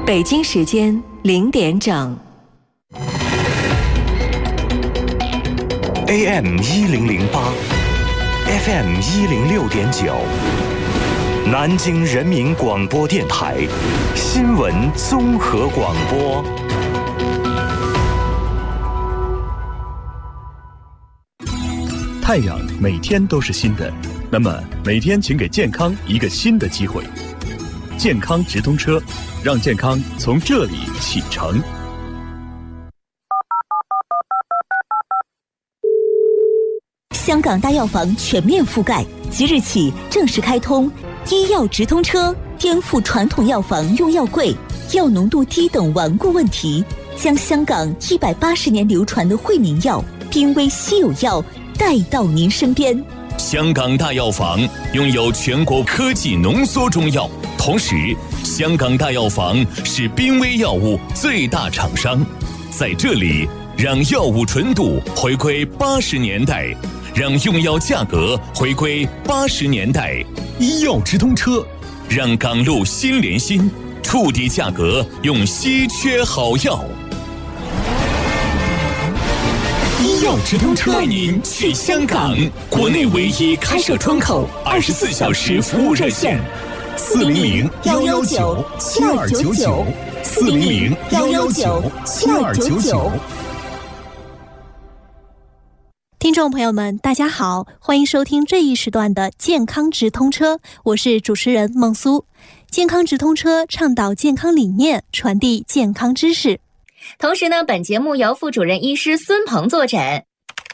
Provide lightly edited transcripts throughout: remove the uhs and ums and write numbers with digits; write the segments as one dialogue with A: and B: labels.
A: 北京时间0点整。
B: AM 1008 FM 106.9，南京人民广播电台新闻综合广播。
C: 太阳每天都是新的，那么每天请给健康一个新的机会。健康直通车，让健康从这里启程。
D: 香港大药房全面覆盖，即日起正式开通医药直通车，颠覆传统药房用药贵、药浓度低等顽固问题，将香港180年流传的惠民药、濒危稀有药带到您身边。
E: 香港大药房拥有全国科技浓缩中药，同时香港大药房是濒危药物最大厂商，在这里让药物纯度回归80年代，让用药价格回归80年代。医药直通车，让港路心连心，触底价格用稀缺好药。医药直通车带您去香港，国内唯一开设窗口24小时服务热线
D: 400-119-7299，400-119-7299。
F: 听众朋友们，大家好，欢迎收听这一时段的健康直通车，我是主持人孟苏。健康直通车倡导健康理念，传递健康知识。
G: 同时呢，本节目由副主任医师孙鹏坐诊。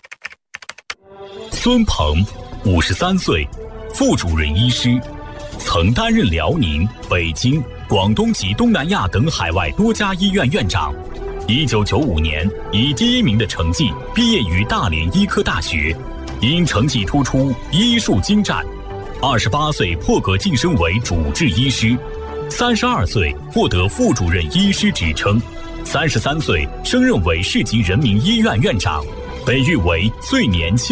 H: 孙鹏，53岁，副主任医师，曾担任辽宁、北京、广东及东南亚等海外多家医院院长。1995年以第1名的成绩毕业于大连医科大学，因成绩突出，医术精湛。28岁破格晋升为主治医师，32岁获得副主任医师职称，33岁升任为市级人民医院院长，被誉为最年轻